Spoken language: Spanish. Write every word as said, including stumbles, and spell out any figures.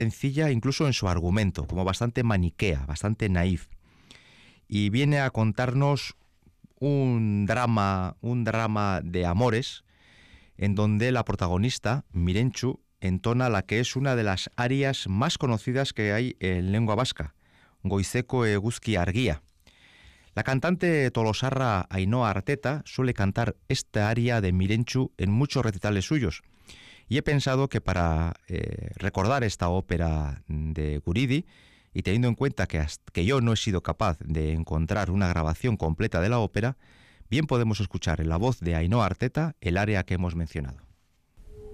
sencilla incluso en su argumento, como bastante maniquea, bastante naif. Y viene a contarnos un drama, un drama de amores, en donde la protagonista, Mirentxu, entona la que es una de las arias más conocidas que hay en lengua vasca, Goizeko eguzki argia. La cantante tolosarra Ainhoa Arteta suele cantar esta aria de Mirentxu en muchos recitales suyos, y he pensado que para eh, recordar esta ópera de Guridi, y teniendo en cuenta que, hasta que yo no he sido capaz de encontrar una grabación completa de la ópera, bien podemos escuchar en la voz de Ainhoa Arteta el aria que hemos mencionado.